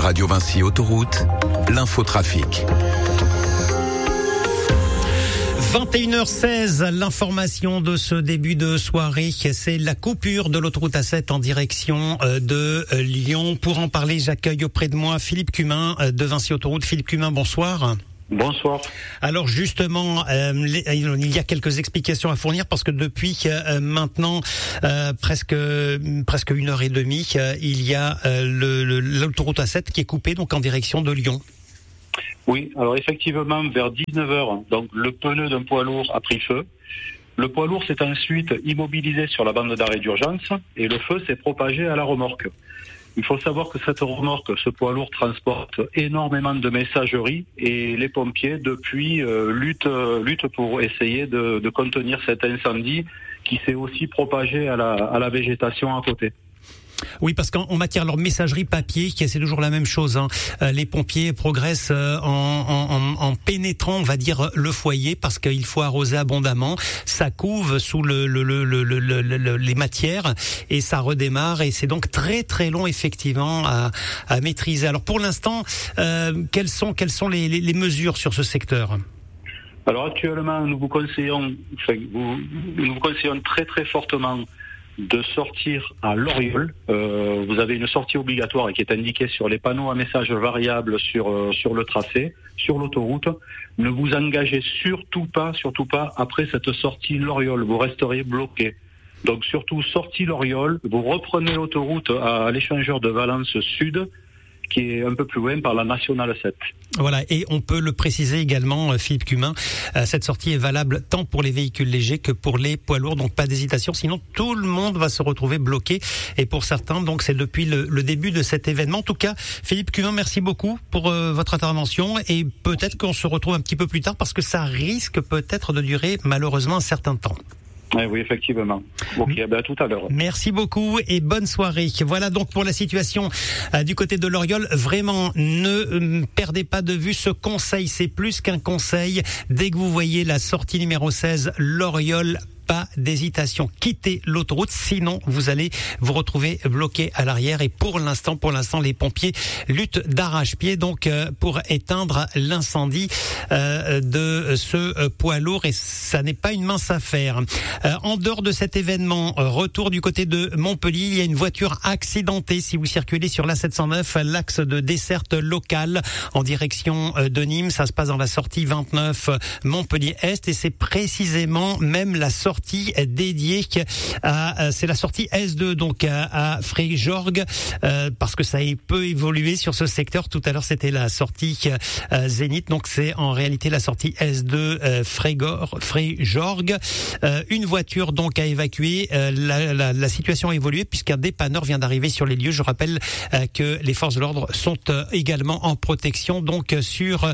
Radio Vinci Autoroute, l'infotrafic. 21h16, l'information de ce début de soirée, c'est la coupure de l'autoroute A7 en direction de Lyon. Pour en parler, j'accueille auprès de moi Philippe Cumin de Vinci Autoroute. Philippe Cumin, bonsoir. Bonsoir. Alors justement, il y a quelques explications à fournir parce que depuis maintenant presque 1h30, il y a l'autoroute A7 qui est coupée donc en direction de Lyon. Oui, alors effectivement, vers 19h, donc le pneu d'un poids lourd a pris feu. Le poids lourd s'est ensuite immobilisé sur la bande d'arrêt d'urgence et le feu s'est propagé à la remorque. Il faut savoir que cette remorque, ce poids lourd transporte énormément de messagerie et les pompiers depuis luttent pour essayer de contenir cet incendie qui s'est aussi propagé à la végétation à côté. Oui, parce qu'en matière de messagerie papier, c'est toujours la même chose. Les pompiers progressent en pénétrant, on va dire, le foyer, parce qu'il faut arroser abondamment. Ça couve sous les matières et ça redémarre. Et c'est donc très très long effectivement à maîtriser. Alors pour l'instant, quelles sont les mesures sur ce secteur ? Alors actuellement, nous vous conseillons très très fortement de sortir à Loriol. Vous avez une sortie obligatoire qui est indiquée sur les panneaux à messages variables sur le tracé, sur l'autoroute. Ne vous engagez surtout pas après cette sortie Loriol. Vous resterez bloqué. Donc surtout sortie Loriol, vous reprenez l'autoroute à l'échangeur de Valence Sud, qui est un peu plus loin par la Nationale 7. Voilà, et on peut le préciser également, Philippe Cumin, cette sortie est valable tant pour les véhicules légers que pour les poids lourds, donc pas d'hésitation, sinon tout le monde va se retrouver bloqué, et pour certains, donc c'est depuis le début de cet événement. En tout cas, Philippe Cumin, merci beaucoup pour votre intervention, et peut-être qu'on se retrouve un petit peu plus tard, parce que ça risque peut-être de durer malheureusement un certain temps. Oui, effectivement. Ok, à tout à l'heure. Merci beaucoup et bonne soirée. Voilà donc pour la situation du côté de Loriol. Vraiment, ne perdez pas de vue ce conseil. C'est plus qu'un conseil. Dès que vous voyez la sortie numéro 16, Loriol, pas d'hésitation. Quittez l'autoroute, sinon vous allez vous retrouver bloqué à l'arrière. Et pour l'instant, les pompiers luttent d'arrache-pied donc pour éteindre l'incendie de ce poids lourd. Et ça n'est pas une mince affaire. En dehors de cet événement, retour du côté de Montpellier, il y a une voiture accidentée. Si vous circulez sur l'A709, l'axe de desserte locale en direction de Nîmes, ça se passe dans la sortie 29 Montpellier-Est, et c'est précisément même la sortie dédiée c'est la sortie S2 donc à Fréjorgues, parce que ça peut évoluer sur ce secteur. Tout à l'heure c'était la sortie Zénith, donc c'est en réalité la sortie S2 Fréjorgues. Une voiture donc à évacuer. La situation a évolué puisqu'un dépanneur vient d'arriver sur les lieux. Je rappelle que les forces de l'ordre sont également en protection donc sur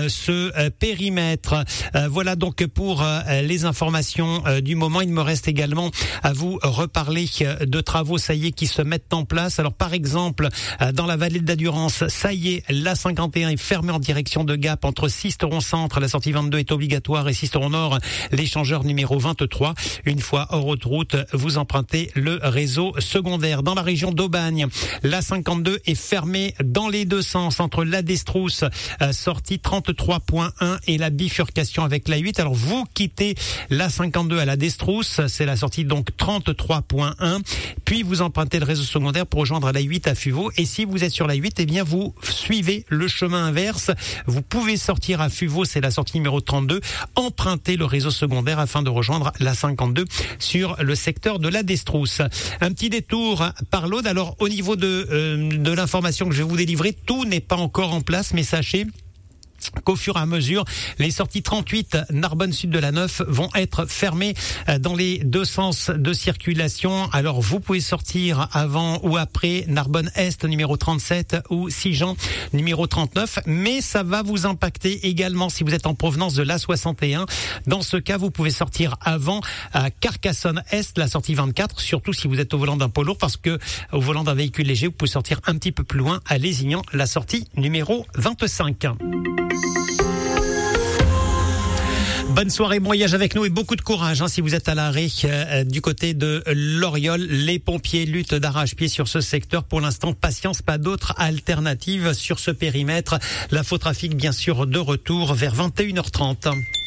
ce périmètre. Voilà donc pour les informations du moment. Il me reste également à vous reparler de travaux, ça y est, qui se mettent en place. Alors par exemple, dans la vallée de la Durance, ça y est, la 51 est fermée en direction de Gap entre Sisteron Centre, la sortie 22 est obligatoire, et Sisteron Nord, l'échangeur numéro 23. Une fois hors route, vous empruntez le réseau secondaire. Dans la région d'Aubagne, la 52 est fermée dans les deux sens entre la Destrousse, sortie 33.1, et la bifurcation avec la 8. Alors vous quittez la 52 à la Destrousse, c'est la sortie donc 33.1, puis vous empruntez le réseau secondaire pour rejoindre la 8 à Fuveau. Et si vous êtes sur la 8, eh bien vous suivez le chemin inverse, vous pouvez sortir à Fuveau, c'est la sortie numéro 32, empruntez le réseau secondaire afin de rejoindre la 52 sur le secteur de la Destrousse. Un petit détour par l'Aude. Alors au niveau de l'information que je vais vous délivrer, tout n'est pas encore en place, mais sachez qu'au fur et à mesure, les sorties 38 Narbonne Sud de la 9 vont être fermées dans les deux sens de circulation. Alors vous pouvez sortir avant ou après Narbonne Est numéro 37 ou Sigean numéro 39, mais ça va vous impacter également si vous êtes en provenance de l'A61. Dans ce cas, vous pouvez sortir avant à Carcassonne Est, la sortie 24, surtout si vous êtes au volant d'un poids lourd, parce que au volant d'un véhicule léger, vous pouvez sortir un petit peu plus loin à Lézignan, la sortie numéro 25. Bonne soirée, bon voyage avec nous et beaucoup de courage si vous êtes à l'arrêt du côté de Loriol. Les pompiers luttent d'arrache-pied sur ce secteur. Pour l'instant, patience, pas d'autre alternative sur ce périmètre. L'infotrafic, bien sûr, de retour vers 21h30.